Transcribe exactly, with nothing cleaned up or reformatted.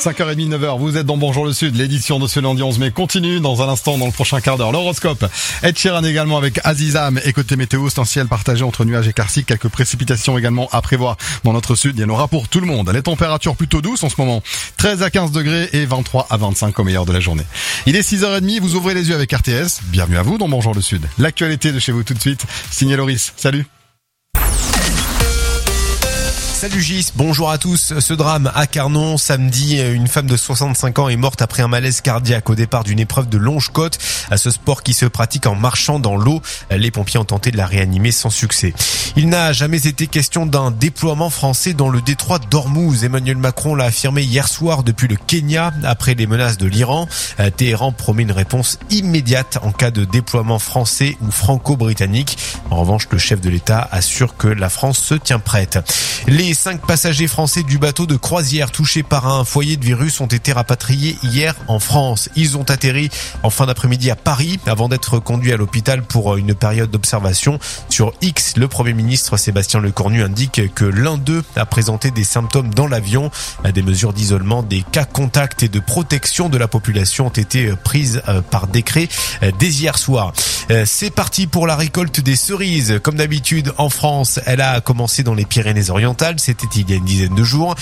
cinq heures trente, neuf heures, vous êtes dans Bonjour le Sud, l'édition de ce lundi onze mai continue dans un instant, dans le prochain quart d'heure. L'horoscope, Ed Sheeran également avec Azizam, et côté météo, c'est un ciel partagé entre nuages et éclaircies, quelques précipitations également à prévoir dans notre sud, il y en aura pour tout le monde. Les températures plutôt douces en ce moment, treize à quinze degrés et vingt-trois à vingt-cinq au meilleur de la journée. Il est six heures trente, vous ouvrez les yeux avec R T S, bienvenue à vous dans Bonjour le Sud. L'actualité de chez vous tout de suite, signé Loris, salut. Salut Gis, bonjour à tous. Ce drame à Carnon, samedi, une femme de soixante-cinq ans est morte après un malaise cardiaque au départ d'une épreuve de longe-côte. À ce sport qui se pratique en marchant dans l'eau, les pompiers ont tenté de la réanimer sans succès. Il n'a jamais été question d'un déploiement français dans le détroit d'Ormuz. Emmanuel Macron l'a affirmé hier soir depuis le Kenya après les menaces de l'Iran. Téhéran promet une réponse immédiate en cas de déploiement français ou franco-britannique. En revanche, le chef de l'État assure que la France se tient prête. Les cinq passagers français du bateau de croisière touchés par un foyer de virus ont été rapatriés hier en France. Ils ont atterri en fin d'après-midi à Paris avant d'être conduits à l'hôpital pour une période d'observation. Sur X, le Premier ministre Sébastien Lecornu indique que l'un d'eux a présenté des symptômes dans l'avion. Des mesures d'isolement, des cas contacts et de protection de la population ont été prises par décret dès hier soir. C'est parti pour la récolte des cerises. Comme d'habitude en France, elle a commencé dans les Pyrénées-Orientales. C'était il y a une dizaine de jours.